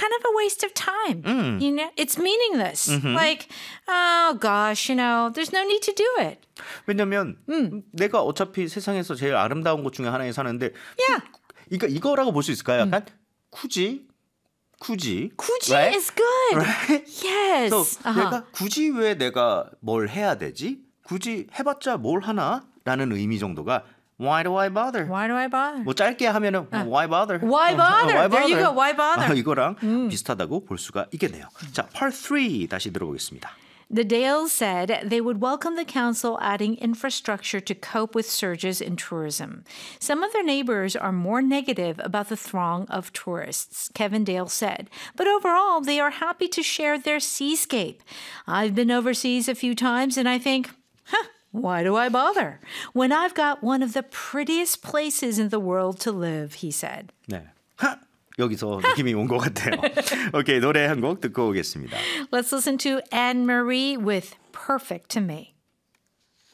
kind of a waste of time. You know, it's meaningless. Like, oh gosh, you know, there's no need to do it. 왜냐면 내가 어차피 세상에서 제일 아름다운 곳 중에 하나에 사는데 이거라고 볼 수 있을까요? 약간 굳이 right? is good. Right? Yes. So, 내가 굳이 왜 내가 뭘 해야 되지? 굳이 해봤자 뭘 하나? 라는 의미 정도가 Why do I bother? Why do I bother? 뭐 짧게 하면은 Why bother? Why bother? Why There you bother? go. Why bother? 이거랑 비슷하다고 볼 수가 있겠네요. 자, part 3 다시 들어보겠습니다. The Dales said they would welcome the council adding infrastructure to cope with surges in tourism. Some of their neighbors are more negative about the throng of tourists, Kevin Dale said. But overall, they are happy to share their seascape. I've been overseas a few times and I think, why do I bother? When I've got one of the prettiest places in the world to live, he said. 네. 여기서 느낌이 온 것 같아요. 오케이, 노래 한 곡 듣고 오겠습니다. Let's listen to Anne Marie with Perfect to Me.